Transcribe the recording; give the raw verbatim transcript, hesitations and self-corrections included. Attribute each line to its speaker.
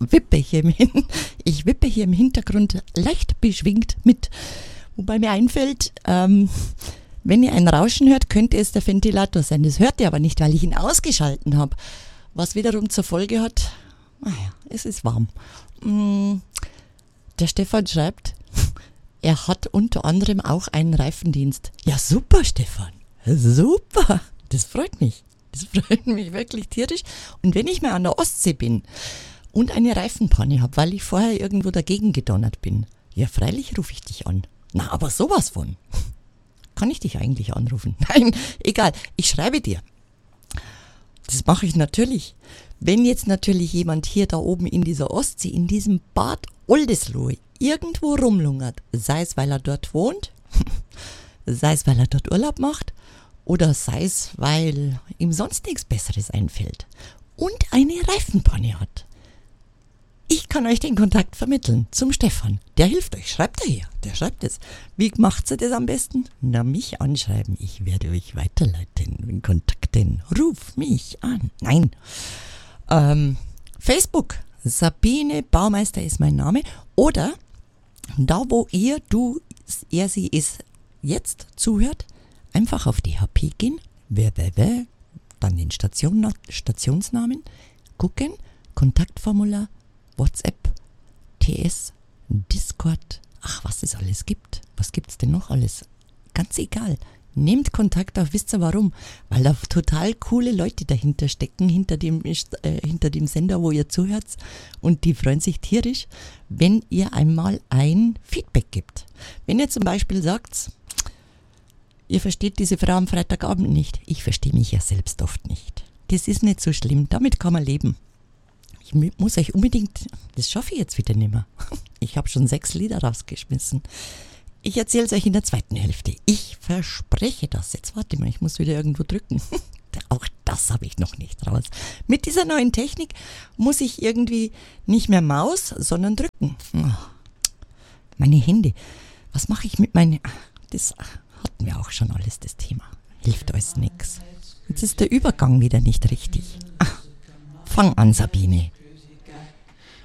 Speaker 1: wippe hier im Hin- ich wippe hier im Hintergrund leicht beschwingt mit. Wobei mir einfällt, ähm, wenn ihr ein Rauschen hört, könnte es der Ventilator sein. Das hört ihr aber nicht, weil ich ihn ausgeschalten habe. Was wiederum zur Folge hat, naja, es ist warm. Mm, der Stefan schreibt, er hat unter anderem auch einen Reifendienst. Ja, super, Stefan. Super. Das freut mich. Das freut mich wirklich tierisch. Und wenn ich mal an der Ostsee bin und eine Reifenpanne habe, weil ich vorher irgendwo dagegen gedonnert bin, ja, freilich rufe ich dich an. Na, aber sowas von. Kann ich dich eigentlich anrufen? Nein, egal. Ich schreibe dir. Das mache ich natürlich. Wenn jetzt natürlich jemand hier da oben in dieser Ostsee, in diesem Bad Oldesloe, irgendwo rumlungert, sei es, weil er dort wohnt, sei es, weil er dort Urlaub macht, oder sei es, weil ihm sonst nichts Besseres einfällt und eine Reifenpanne hat. Ich kann euch den Kontakt vermitteln zum Stefan. Der hilft euch. Schreibt er hier. Der schreibt es. Wie macht ihr das am besten? Na, mich anschreiben. Ich werde euch weiterleiten. In Kontakten. Ruf mich an. Nein. Ähm, Facebook. Sabine Baumeister ist mein Name. Oder da, wo ihr, du, er, sie ist jetzt zuhört, einfach auf D H P gehen. www. Dann den Station, Stationsnamen. Gucken. Kontaktformular. WhatsApp, T S, Discord, ach, was es alles gibt. Was gibt's denn noch alles? Ganz egal. Nehmt Kontakt auf, wisst ihr warum? Weil da total coole Leute dahinter stecken, hinter dem, äh, hinter dem Sender, wo ihr zuhört. Und die freuen sich tierisch, wenn ihr einmal ein Feedback gibt. Wenn ihr zum Beispiel sagt, ihr versteht diese Frau am Freitagabend nicht. Ich verstehe mich ja selbst oft nicht. Das ist nicht so schlimm, damit kann man leben. Ich muss euch unbedingt, das schaffe ich jetzt wieder nicht mehr. Ich habe schon sechs Lieder rausgeschmissen. Ich erzähle es euch in der zweiten Hälfte. Ich verspreche das. Jetzt warte mal, ich muss wieder irgendwo drücken. Auch das habe ich noch nicht raus. Mit dieser neuen Technik muss ich irgendwie nicht mehr Maus, sondern drücken. Oh, meine Hände. Was mache ich mit meinen... Das hatten wir auch schon alles, das Thema. Hilft euch nichts. Jetzt ist der Übergang wieder nicht richtig. Ah, fang an, Sabine.